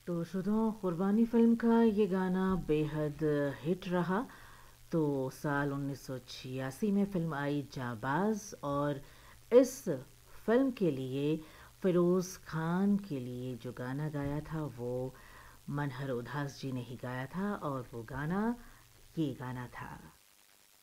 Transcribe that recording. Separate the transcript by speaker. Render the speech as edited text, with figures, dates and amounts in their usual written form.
Speaker 1: तो श्रोताओं, कुर्बानी फ़िल्म का ये गाना बेहद हिट रहा। तो साल 1986 में फ़िल्म आई जाबाज़, और इस फ़िल्म के लिए फ़िरोज़ खान के लिए जो गाना गाया था वो मनहर उदास जी ने ही गाया था, और वो गाना ये गाना था।